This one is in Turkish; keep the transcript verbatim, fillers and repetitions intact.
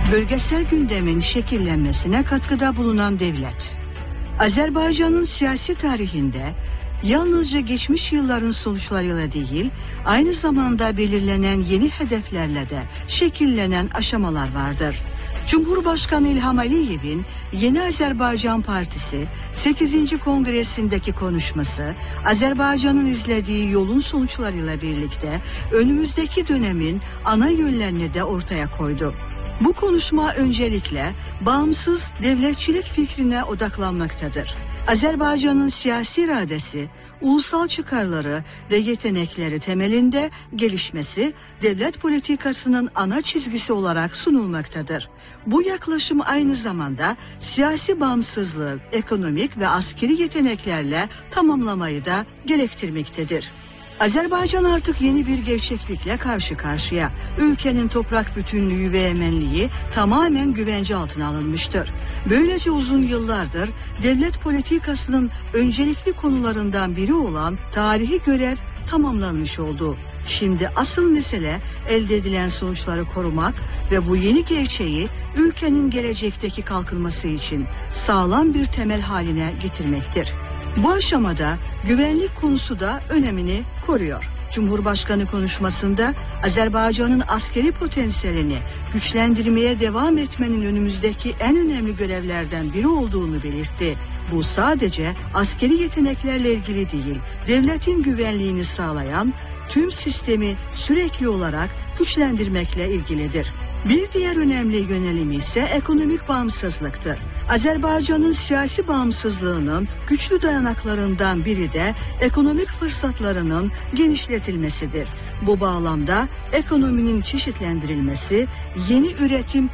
bölgesel gündemin şekillenmesine katkıda bulunan devlet. Azerbaycan'ın siyasi tarihinde yalnızca geçmiş yılların sonuçlarıyla değil, aynı zamanda belirlenen yeni hedeflerle de şekillenen aşamalar vardır. Cumhurbaşkanı İlham Aliyev'in Yeni Azerbaycan Partisi sekizinci Kongresi'ndeki konuşması, Azerbaycan'ın izlediği yolun sonuçlarıyla birlikte önümüzdeki dönemin ana yönlerini de ortaya koydu. Bu konuşma öncelikle bağımsız devletçilik fikrine odaklanmaktadır. Azerbaycan'ın siyasi iradesi, ulusal çıkarları ve yetenekleri temelinde gelişmesi devlet politikasının ana çizgisi olarak sunulmaktadır. Bu yaklaşım aynı zamanda siyasi bağımsızlığı ekonomik ve askeri yeteneklerle tamamlamayı da gerektirmektedir. Azerbaycan artık yeni bir gerçeklikle karşı karşıya. Ülkenin toprak bütünlüğü ve emenliği tamamen güvence altına alınmıştır. Böylece uzun yıllardır devlet politikasının öncelikli konularından biri olan tarihi görev tamamlanmış oldu. Şimdi asıl mesele elde edilen sonuçları korumak ve bu yeni gerçeği ülkenin gelecekteki kalkınması için sağlam bir temel haline getirmektir. Bu aşamada güvenlik konusu da önemini koruyor. Cumhurbaşkanı konuşmasında Azerbaycan'ın askeri potansiyelini güçlendirmeye devam etmenin önümüzdeki en önemli görevlerden biri olduğunu belirtti. Bu sadece askeri yeteneklerle ilgili değil, devletin güvenliğini sağlayan tüm sistemi sürekli olarak güçlendirmekle ilgilidir. Bir diğer önemli yönelimi ise ekonomik bağımsızlıktır. Azerbaycan'ın siyasi bağımsızlığının güçlü dayanaklarından biri de ekonomik fırsatlarının genişletilmesidir. Bu bağlamda ekonominin çeşitlendirilmesi, yeni üretim